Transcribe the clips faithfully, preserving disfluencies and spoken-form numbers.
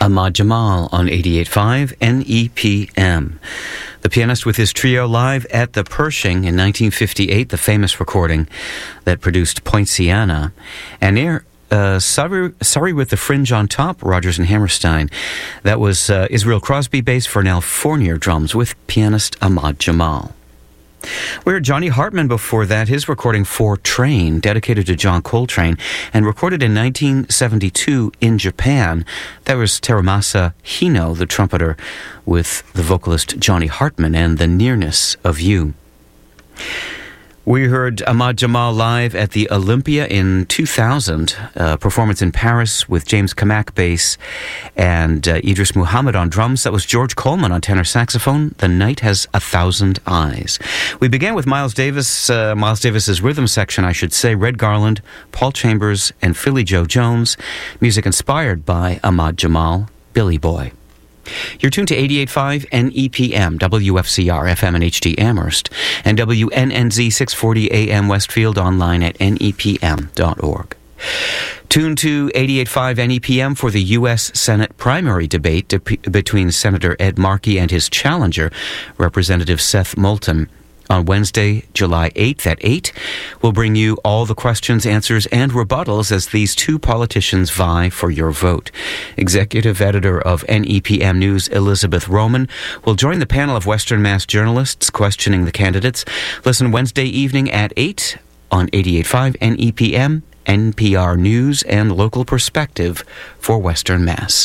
Ahmad Jamal on eighty-eight point five N E P M. The pianist with his trio live at the Pershing in nineteen fifty-eight, the famous recording that produced Poinciana. And here, uh, sorry, sorry with the Fringe on top, Rodgers and Hammerstein. That was uh, Israel Crosby bass, Vernel Fournier drums with pianist Ahmad Jamal. We heard Johnny Hartman before that, his recording For Train, dedicated to John Coltrane, and recorded in nineteen seventy-two in Japan. That was Terumasa Hino, the trumpeter, with the vocalist Johnny Hartman and The Nearness of You. We heard Ahmad Jamal live at the Olympia in two thousand, a performance in Paris with James Kamak bass and uh, Idris Muhammad on drums. That was George Coleman on tenor saxophone. The Night Has a Thousand Eyes. We began with Miles Davis, uh, Miles Davis's rhythm section, I should say, Red Garland, Paul Chambers, and Philly Joe Jones. Music inspired by Ahmad Jamal, Billy Boy. You're tuned to eighty-eight point five N E P M, W F C R, F M and H D Amherst, and W N N Z six forty A M Westfield, online at N E P M dot org. Tune to eighty-eight point five N E P M for the U S Senate primary debate de- between Senator Ed Markey and his challenger, Representative Seth Moulton. On Wednesday, July eighth at eight, we'll bring you all the questions, answers, and rebuttals as these two politicians vie for your vote. Executive editor of N E P M News, Elizabeth Roman, will join the panel of Western Mass journalists questioning the candidates. Listen Wednesday evening at eight on eighty-eight point five N E P M, N P R News, and local perspective for Western Mass.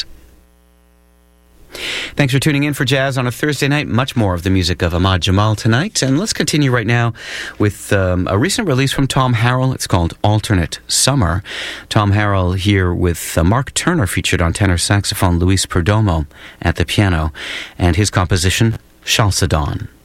Thanks for tuning in for Jazz on a Thursday night. Much more of the music of Ahmad Jamal tonight. And let's continue right now with um, a recent release from Tom Harrell. It's called Alternate Summer. Tom Harrell here with uh, Mark Turner featured on tenor saxophone, Luis Perdomo at the piano, and his composition, Chalcedon.